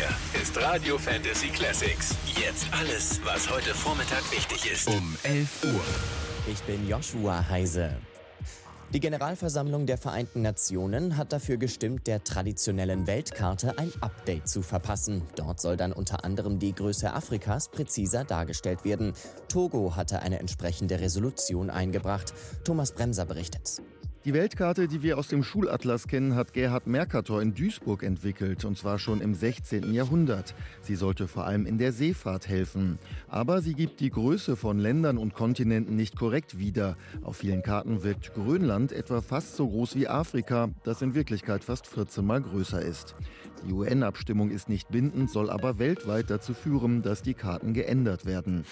Hier ist Radio Fantasy Classics. Jetzt alles, was heute Vormittag wichtig ist. Um 11 Uhr. Ich bin Joshua Heise. Die Generalversammlung der Vereinten Nationen hat dafür gestimmt, der traditionellen Weltkarte ein Update zu verpassen. Dort soll dann unter anderem die Größe Afrikas präziser dargestellt werden. Togo hatte eine entsprechende Resolution eingebracht. Thomas Bremser berichtet. Die Weltkarte, die wir aus dem Schulatlas kennen, hat Gerhard Mercator in Duisburg entwickelt, und zwar schon im 16. Jahrhundert. Sie sollte vor allem in der Seefahrt helfen. Aber sie gibt die Größe von Ländern und Kontinenten nicht korrekt wieder. Auf vielen Karten wirkt Grönland etwa fast so groß wie Afrika, das in Wirklichkeit fast 14 Mal größer ist. Die UN-Abstimmung ist nicht bindend, soll aber weltweit dazu führen, dass die Karten geändert werden.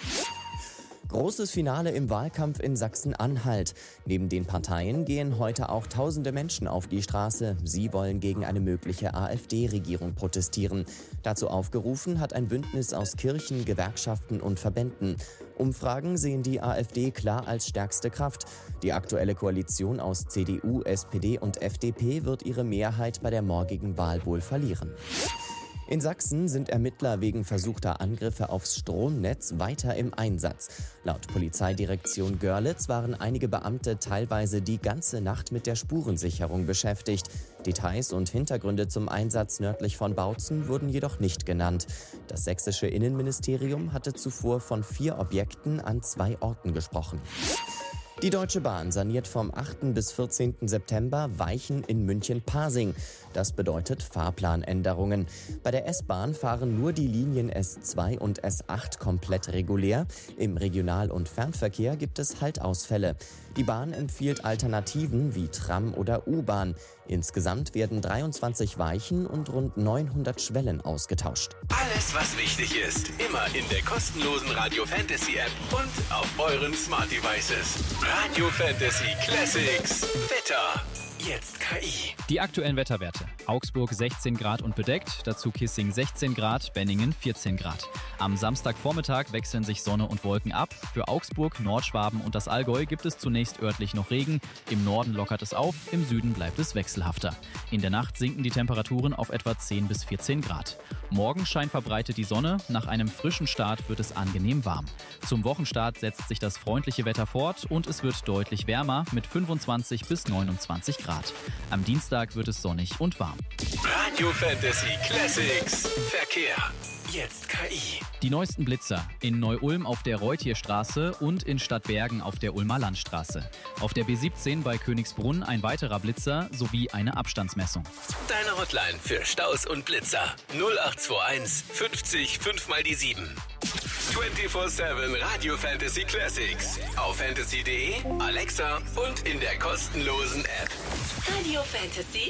Großes Finale im Wahlkampf in Sachsen-Anhalt. Neben den Parteien gehen heute auch tausende Menschen auf die Straße. Sie wollen gegen eine mögliche AfD-Regierung protestieren. Dazu aufgerufen hat ein Bündnis aus Kirchen, Gewerkschaften und Verbänden. Umfragen sehen die AfD klar als stärkste Kraft. Die aktuelle Koalition aus CDU, SPD und FDP wird ihre Mehrheit bei der morgigen Wahl wohl verlieren. In Sachsen sind Ermittler wegen versuchter Angriffe aufs Stromnetz weiter im Einsatz. Laut Polizeidirektion Görlitz waren einige Beamte teilweise die ganze Nacht mit der Spurensicherung beschäftigt. Details und Hintergründe zum Einsatz nördlich von Bautzen wurden jedoch nicht genannt. Das sächsische Innenministerium hatte zuvor von 4 Objekten an 2 Orten gesprochen. Die Deutsche Bahn saniert vom 8. bis 14. September Weichen in München-Pasing. Das bedeutet Fahrplanänderungen. Bei der S-Bahn fahren nur die Linien S2 und S8 komplett regulär. Im Regional- und Fernverkehr gibt es Haltausfälle. Die Bahn empfiehlt Alternativen wie Tram oder U-Bahn. Insgesamt werden 23 Weichen und rund 900 Schwellen ausgetauscht. Alles, was wichtig ist, immer in der kostenlosen Radio Fantasy App und auf euren Smart Devices. Radio Fantasy Classics. Wetter. Jetzt KI. Die aktuellen Wetterwerte. Augsburg 16 Grad und bedeckt, dazu Kissing 16 Grad, Benningen 14 Grad. Am Samstagvormittag wechseln sich Sonne und Wolken ab. Für Augsburg, Nordschwaben und das Allgäu gibt es zunächst örtlich noch Regen. Im Norden lockert es auf, im Süden bleibt es wechselhafter. In der Nacht sinken die Temperaturen auf etwa 10 bis 14 Grad. Morgen scheint verbreitet die Sonne, nach einem frischen Start wird es angenehm warm. Zum Wochenstart setzt sich das freundliche Wetter fort und es wird deutlich wärmer mit 25 bis 29 Grad. Am Dienstag wird es sonnig und warm. Radio Fantasy Classics. Verkehr. Jetzt KI. Die neuesten Blitzer in Neu-Ulm auf der Reutierstraße und in Stadtbergen auf der Ulmer Landstraße. Auf der B17 bei Königsbrunn ein weiterer Blitzer sowie eine Abstandsmessung. Deine Hotline für Staus und Blitzer. 0821 50 5 mal die 7. 24/7 Radio Fantasy Classics. Auf fantasy.de, Alexa und in der kostenlosen App. Radio Fantasy